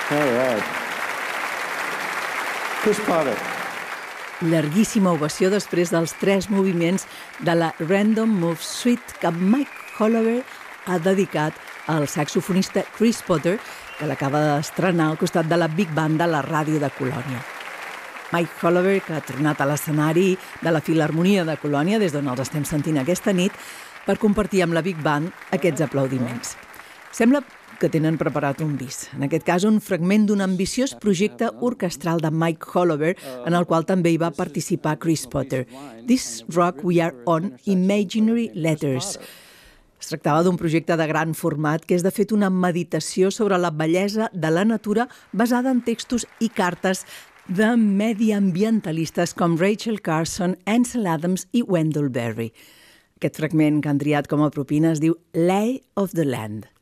All right. Chris Potter. Llarguíssima ovació després dels 3 moviments de la Random Move Suite que Mike Holloway ha dedicat al saxofonista Chris Potter, que l'acaba d'estrenar al costat de la Big Band de la ràdio de Colònia. Mike Holloway, que ha tornat a l'escenari de la Filharmonia de Colònia, des d'on els estem sentint aquesta nit, per compartir amb la Big Band aquests aplaudiments. Sembla que tenen preparat un bis. En aquest cas, un fragment d'un ambiciós projecte orquestral de Mike Holloway, en el qual també hi va participar Chris Potter. This Rock We Are On, Imaginary Letters. Es tractava d'un projecte de gran format que és de fet una meditació sobre la bellesa de la natura basada en textos i cartes de mediambientalistes com Rachel Carson, Ansel Adams i Wendell Berry. Aquest fragment que han triat com a propina es diu Lay of the Land.